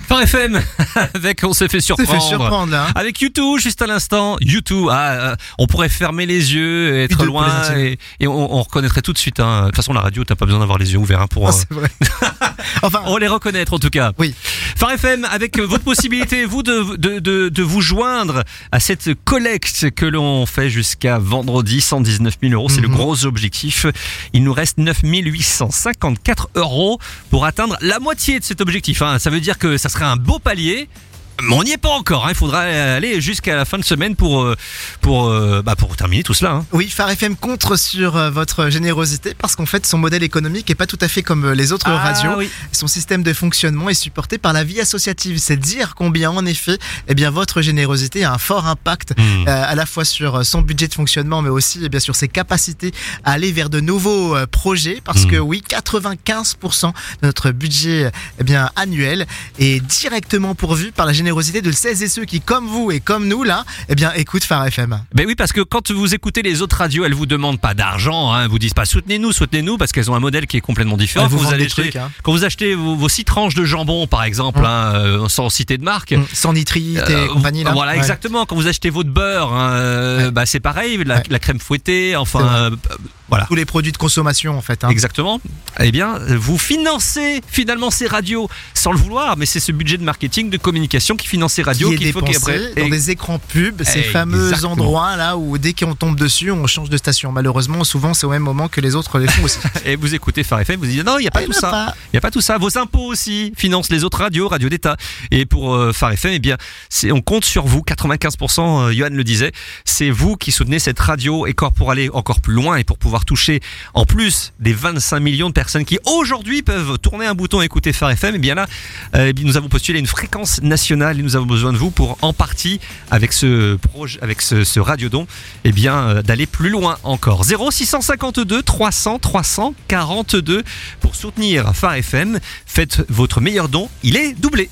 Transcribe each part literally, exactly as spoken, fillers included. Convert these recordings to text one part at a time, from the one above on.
Phare F M, avec On s'est fait surprendre. On s'est fait surprendre là. Hein. Avec U deux, juste à l'instant. U deux, ah, euh, on pourrait fermer les yeux, et être U deux loin, et, et on, on reconnaîtrait tout de suite. Hein. De toute façon, la radio, t'as pas besoin d'avoir les yeux ouverts hein, pour. Oh, euh... c'est vrai. Enfin, on les reconnaître en tout cas. Oui. Phare F M, avec votre possibilité, vous, de, de, de, de vous joindre à cette collecte que l'on fait jusqu'à vendredi, cent dix-neuf mille euros. C'est mm-hmm. le gros objectif. Il nous reste neuf mille huit cent cinquante-quatre euros pour atteindre la moitié de cet objectif. Hein. Ça veut dire que ça serait un beau palier. Mais on n'y est pas encore, hein. Il faudra aller jusqu'à la fin de semaine pour, pour, bah pour terminer tout cela. Hein. Oui, Phare F M compte sur votre générosité parce qu'en fait son modèle économique n'est pas tout à fait comme les autres ah, radios. Oui. Son système de fonctionnement est supporté par la vie associative. C'est dire combien en effet eh bien, votre générosité a un fort impact mmh. euh, à la fois sur son budget de fonctionnement mais aussi eh bien, sur ses capacités à aller vers de nouveaux euh, projets parce mmh. que oui, quatre-vingt-quinze pour cent de notre budget eh bien, annuel est directement pourvu par la générosité de celles et ceux qui, comme vous et comme nous, là, eh bien, écoutent Phare F M. Ben oui, parce que quand vous écoutez les autres radios, elles vous demandent pas d'argent, hein, elles vous disent pas soutenez-nous, soutenez-nous, parce qu'elles ont un modèle qui est complètement différent. Elles vous quand, vous vendent allez des acheter, trucs, hein. quand vous achetez vos, vos six tranches de jambon, par exemple, mmh. hein, euh, sans citer de marque, mmh. sans nitrite et euh, compagnie, là. Voilà, ouais. exactement. Quand vous achetez votre beurre, hein, euh, ouais. bah c'est pareil, la, ouais. la crème fouettée, enfin. Euh, Voilà. Tous les produits de consommation en fait. Hein. Exactement. Eh bien, vous financez finalement ces radios sans le vouloir, mais c'est ce budget de marketing, de communication qui finance ces radios qui qu'il est faut dépensé qu'après... dans des écrans pubs, ces fameux Exactement. endroits là où dès qu'on tombe dessus, on change de station. Malheureusement, souvent c'est au même moment que les autres les font aussi. Et vous écoutez Phare F M, vous dites non, il n'y a pas ah, tout ça. Il n'y a pas tout ça. Vos impôts aussi financent les autres radios, radio d'État. Et pour euh, Phare F M, eh bien, c'est, on compte sur vous. quatre-vingt-quinze pour cent, euh, Johan le disait, c'est vous qui soutenez cette radio et pour aller encore plus loin et pour pouvoir toucher en plus des vingt-cinq millions de personnes qui aujourd'hui peuvent tourner un bouton et écouter Phare F M, et bien là, euh, nous avons postulé une fréquence nationale et nous avons besoin de vous pour en partie avec ce projet, avec ce, ce radiodon, et bien euh, d'aller plus loin encore. zéro six cent cinquante-deux trois cents trois cent quarante-deux pour soutenir Phare F M. Faites votre meilleur don, il est doublé.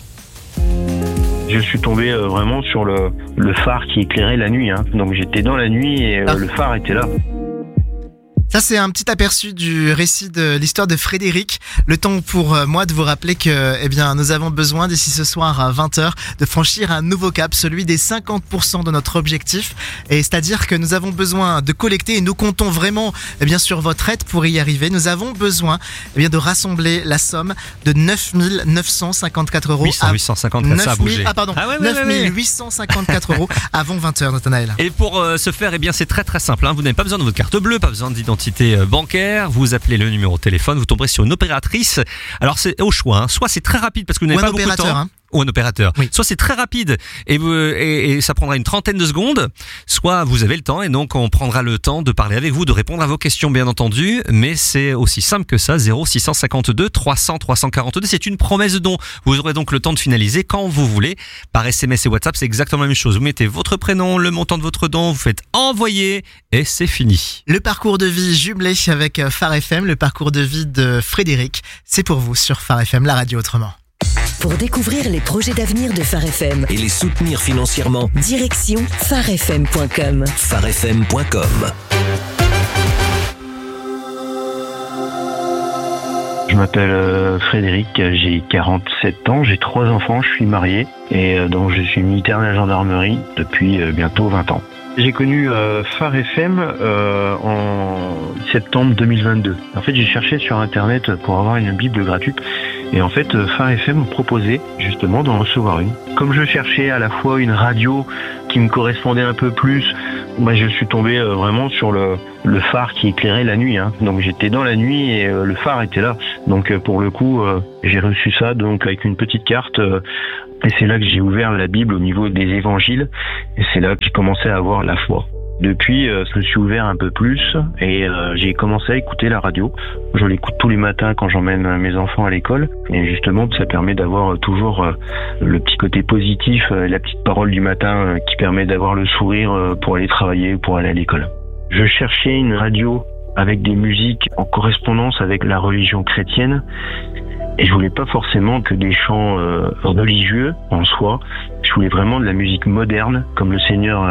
Je suis tombé euh, vraiment sur le, le phare qui éclairait la nuit. Hein. Donc j'étais dans la nuit et euh, ah. le phare était là. Ça, c'est un petit aperçu du récit de l'histoire de Frédéric. Le temps pour moi de vous rappeler que, eh bien, nous avons besoin d'ici ce soir à vingt heures de franchir un nouveau cap, celui des cinquante pour cent de notre objectif. Et c'est-à-dire que nous avons besoin de collecter et nous comptons vraiment, eh bien, sur votre aide pour y arriver. Nous avons besoin, eh bien, de rassembler la somme de neuf mille neuf cent cinquante-quatre euros. huit cents, huit cent cinquante-quatre, ça a bougé. Ah, pardon. Ah ouais, ouais, neuf mille huit cent cinquante-quatre euros avant vingt heures, Nathanaël. Et pour euh, ce faire, eh bien, c'est très très simple. Hein. Vous n'avez pas besoin de votre carte bleue, pas besoin d'identité bancaire, vous appelez le numéro de téléphone, vous tomberez sur une opératrice. Alors c'est au choix, hein. Soit c'est très rapide parce que vous n'avez pas beaucoup de temps, hein. ou un opérateur. Oui. Soit c'est très rapide et, vous, et, et ça prendra une trentaine de secondes, soit vous avez le temps et donc on prendra le temps de parler avec vous, de répondre à vos questions bien entendu, mais c'est aussi simple que ça. Zéro six cent cinquante-deux trois cents trois cent quarante-deux, c'est une promesse de don. Vous aurez donc le temps de finaliser quand vous voulez. Par S M S et WhatsApp, c'est exactement la même chose. Vous mettez votre prénom, le montant de votre don, vous faites envoyer et c'est fini. Le parcours de vie jumelé avec Phare F M, le parcours de vie de Frédéric, c'est pour vous sur Phare F M, la radio autrement. Pour découvrir les projets d'avenir de Phare F M et les soutenir financièrement, direction phare f m point com. phare f m point com. Je m'appelle euh, Frédéric, j'ai quarante-sept ans, j'ai trois enfants, je suis marié et euh, donc je suis militaire de la gendarmerie depuis euh, bientôt vingt ans. J'ai connu euh, Phare F M euh, en septembre deux mille vingt-deux. En fait, j'ai cherché sur internet pour avoir une Bible gratuite et en fait, Phare F M me proposait justement d'en recevoir une. Comme je cherchais à la fois une radio qui me correspondait un peu plus, bah, je suis tombé euh, vraiment sur le, le phare qui éclairait la nuit. Hein. Donc j'étais dans la nuit et euh, le phare était là. Donc euh, pour le coup, euh, j'ai reçu ça donc avec une petite carte. Euh, et c'est là que j'ai ouvert la Bible au niveau des évangiles. Et c'est là que j'ai commencé à avoir la foi. Depuis, euh, je me suis ouvert un peu plus et euh, j'ai commencé à écouter la radio. Je l'écoute tous les matins quand j'emmène mes enfants à l'école. Et justement, ça permet d'avoir toujours euh, le petit côté positif, euh, la petite parole du matin euh, qui permet d'avoir le sourire euh, pour aller travailler ou pour aller à l'école. Je cherchais une radio avec des musiques en correspondance avec la religion chrétienne. Et je voulais pas forcément que des chants euh, religieux en soi. Je voulais vraiment de la musique moderne, comme le Seigneur euh,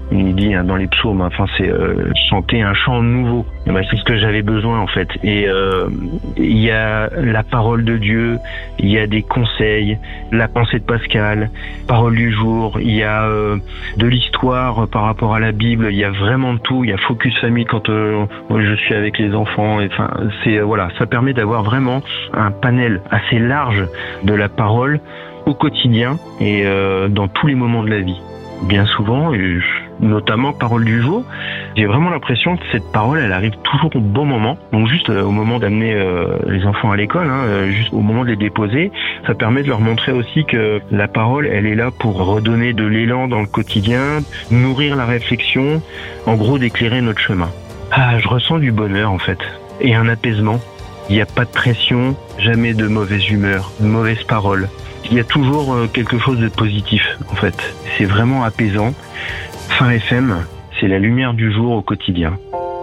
Il dit hein, dans les psaumes, enfin c'est euh, chanter un chant nouveau. Et ben, c'est ce que j'avais besoin en fait. Et euh, il y a la parole de Dieu, il y a des conseils, la pensée de Pascal, parole du jour, il y a euh, de l'histoire par rapport à la Bible, il y a vraiment de tout. Il y a Focus Famille quand euh, je suis avec les enfants. Et, enfin c'est euh, voilà, ça permet d'avoir vraiment un panel assez large de la parole au quotidien et euh, dans tous les moments de la vie. Bien souvent, et notamment parole du jour, j'ai vraiment l'impression que cette parole, elle arrive toujours au bon moment. Donc juste euh, au moment d'amener euh, les enfants à l'école, hein, euh, juste au moment de les déposer, ça permet de leur montrer aussi que la parole, elle est là pour redonner de l'élan dans le quotidien, nourrir la réflexion, en gros d'éclairer notre chemin. Ah, je ressens du bonheur en fait, et un apaisement. Il n'y a pas de pression, jamais de mauvaise humeur, de mauvaises paroles. Il y a toujours quelque chose de positif, en fait. C'est vraiment apaisant. Phare F M, c'est la lumière du jour au quotidien.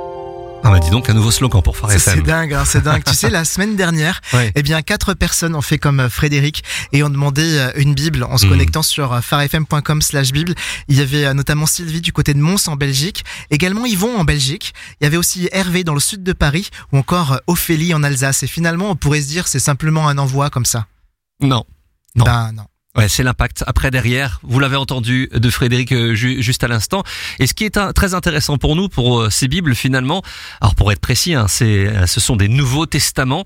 Ah bah dis donc, un nouveau slogan pour Phare F M. C'est dingue, hein, c'est dingue. Tu sais, la semaine dernière, ouais. eh bien, quatre personnes ont fait comme Frédéric et ont demandé une Bible en se mmh. connectant sur pharefm point com slash bible. Il y avait notamment Sylvie du côté de Mons en Belgique, également Yvon en Belgique. Il y avait aussi Hervé dans le sud de Paris ou encore Ophélie en Alsace. Et finalement, on pourrait se dire c'est simplement un envoi comme ça. Non. Non. Ben, non. Ouais, c'est l'impact. Après, derrière, vous l'avez entendu de Frédéric euh, ju- juste à l'instant. Et ce qui est un, très intéressant pour nous, pour euh, ces Bibles, finalement, alors pour être précis, hein, c'est, ce sont des Nouveaux Testaments.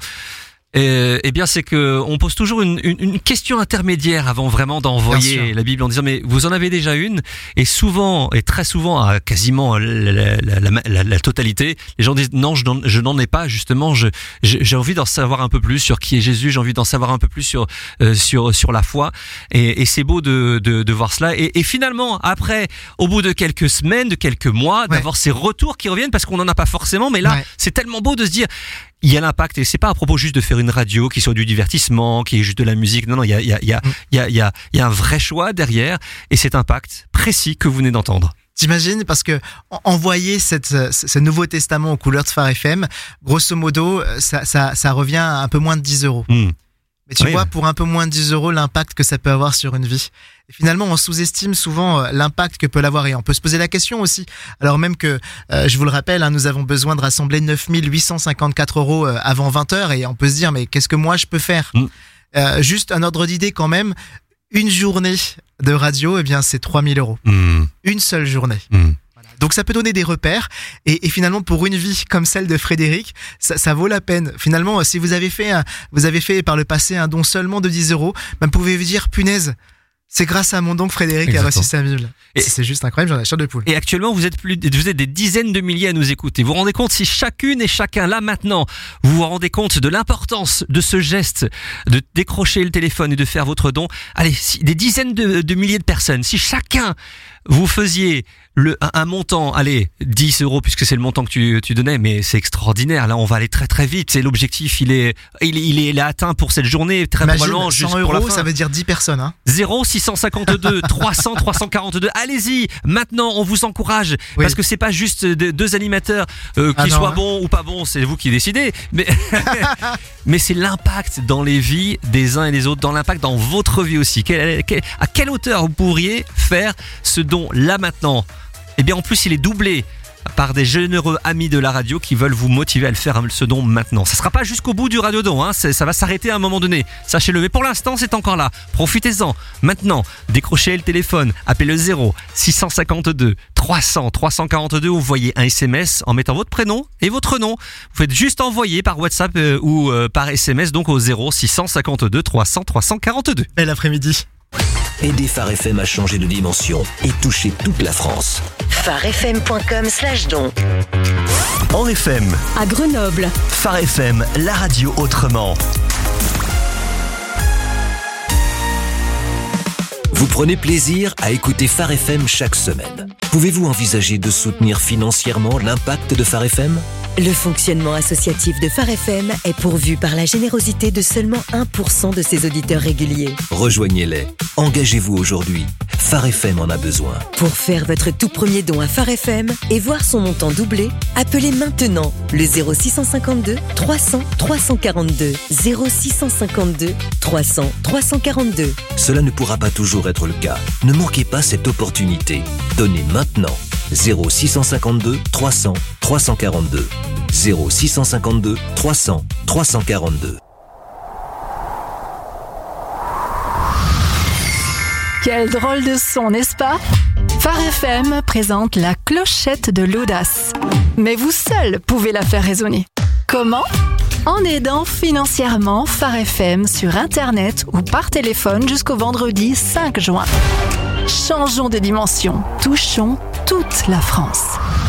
Et, eh bien, c'est que on pose toujours une, une, une question intermédiaire avant vraiment d'envoyer la Bible en disant mais vous en avez déjà une. Et souvent et très souvent, à quasiment la, la, la, la, la totalité, les gens disent non, je n'en, je n'en ai pas. Justement, je, j'ai envie d'en savoir un peu plus sur qui est Jésus. J'ai envie d'en savoir un peu plus sur euh, sur sur la foi. Et, et c'est beau de, de de voir cela. Et, et finalement, après, au bout de quelques semaines, de quelques mois, ouais. d'avoir ces retours qui reviennent parce qu'on n'en a pas forcément. Mais là, ouais. c'est tellement beau de se dire. Il y a l'impact et c'est pas à propos juste de faire une radio qui soit du divertissement, qui est juste de la musique. Non, non, il y a, il y a, il y a, il y a, il y a, il y a un vrai choix derrière et cet impact précis que vous venez d'entendre. T'imagines, parce que envoyer cette, ce Nouveau Testament aux couleurs de Phare F M, grosso modo, ça, ça, ça revient à un peu moins de dix euros. Mmh. Mais tu oui, vois, pour un peu moins de dix euros, l'impact que ça peut avoir sur une vie. Et finalement, on sous-estime souvent l'impact que peut l'avoir et on peut se poser la question aussi. Alors même que, euh, je vous le rappelle, hein, nous avons besoin de rassembler neuf mille huit cent cinquante-quatre euros avant vingt heures et on peut se dire, mais qu'est-ce que moi je peux faire ? mmh. euh, Juste un ordre d'idée quand même, une journée de radio, eh bien c'est trois mille euros. Mmh. Une seule journée. Mmh. Donc ça peut donner des repères et, et finalement pour une vie comme celle de Frédéric, ça, ça vaut la peine. Finalement, si vous avez fait, un, vous avez fait par le passé un don seulement de dix euros, ben, pouvez-vous dire punaise. C'est grâce à mon don que Frédéric Exactement. a reçu sa Bible. Et c'est juste incroyable, j'en ai chair de poule. Et actuellement, vous êtes plus, vous êtes des dizaines de milliers à nous écouter. Vous vous rendez compte si chacune et chacun, là maintenant, vous vous rendez compte de l'importance de ce geste, de décrocher le téléphone et de faire votre don. Allez, si, des dizaines de, de milliers de personnes, si chacun vous faisiez le, un, un montant, allez, dix euros puisque c'est le montant que tu, tu donnais, mais c'est extraordinaire. Là, on va aller très très vite. C'est l'objectif, il est, il, il est, il est atteint pour cette journée. Très probablement juste cent euros, pour la fin. Ça veut dire dix personnes, hein. zéro six cent cinquante-deux trois cents trois cent quarante-deux. Allez-y, maintenant, on vous encourage oui. parce que c'est pas juste deux animateurs euh, qui ah soient bons ou pas bons, c'est vous qui décidez. Mais mais c'est l'impact dans les vies des uns et des autres, dans l'impact dans votre vie aussi. Quelle, quelle, à quelle hauteur vous pourriez faire ce don là maintenant? Eh bien en plus il est doublé par des généreux amis de la radio qui veulent vous motiver à le faire ce don maintenant. Ça sera pas jusqu'au bout du radiodon, hein, ça va s'arrêter à un moment donné, sachez-le, mais pour l'instant c'est encore là. Profitez-en, maintenant, décrochez le téléphone, appelez le zéro six cent cinquante-deux trois cents trois cent quarante-deux ou envoyez un S M S en mettant votre prénom et votre nom. Vous faites juste envoyer par WhatsApp euh, ou euh, par S M S donc au zéro six cent cinquante-deux trois cents trois cent quarante-deux. Bel après-midi. Aidez Phare F M à changer de dimension et toucher toute la France. pharefm point com slash don. En F M. À Grenoble. Phare F M, la radio autrement. Vous prenez plaisir à écouter Phare F M chaque semaine. Pouvez-vous envisager de soutenir financièrement l'impact de Phare F M ? Le fonctionnement associatif de Phare F M est pourvu par la générosité de seulement un pour cent de ses auditeurs réguliers. Rejoignez-les. Engagez-vous aujourd'hui. Phare F M en a besoin. Pour faire votre tout premier don à Phare F M et voir son montant doublé, appelez maintenant le zéro six cent cinquante-deux trois cents trois cent quarante-deux. zéro six cent cinquante-deux trois cents trois cent quarante-deux. Cela ne pourra pas toujours être le cas. Ne manquez pas cette opportunité. Donnez maintenant. zéro six cent cinquante-deux trois cents trois cent quarante-deux. zéro six cent cinquante-deux trois cents trois cent quarante-deux. Quel drôle de son, n'est-ce pas ? Phare F M présente la clochette de l'audace. Mais vous seul pouvez la faire résonner. Comment ? En aidant financièrement Phare F M sur Internet ou par téléphone jusqu'au vendredi cinq juin. Changeons de dimension, touchons toute la France.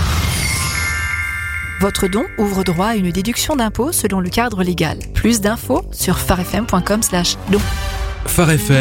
Votre don ouvre droit à une déduction d'impôt selon le cadre légal. Plus d'infos sur farefm point com slash don. Phare F M.